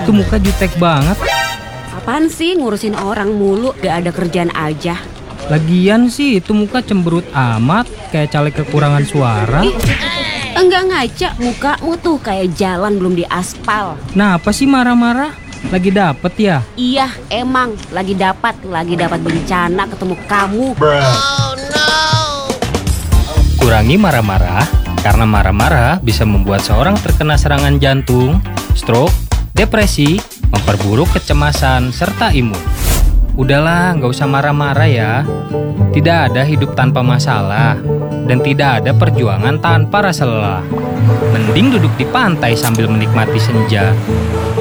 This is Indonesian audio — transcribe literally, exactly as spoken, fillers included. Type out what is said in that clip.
Itu muka jutek banget. Apaan sih ngurusin orang mulu, gak ada kerjaan aja. Lagian sih itu muka cemberut amat, kayak caleg kekurangan suara. Ih, enggak ngaca, mukamu tuh kayak jalan belum diaspal. Nah, apa sih marah-marah? Lagi dapet ya? Iya, emang lagi dapat, lagi dapat bencana ketemu kamu. Oh no. Kurangi marah-marah, karena marah-marah bisa membuat seorang terkena serangan jantung, stroke, depresi, memperburuk kecemasan, serta imun. Udahlah, nggak usah marah-marah ya. Tidak ada hidup tanpa masalah, dan tidak ada perjuangan tanpa rasa lelah. Mending duduk di pantai sambil menikmati senja.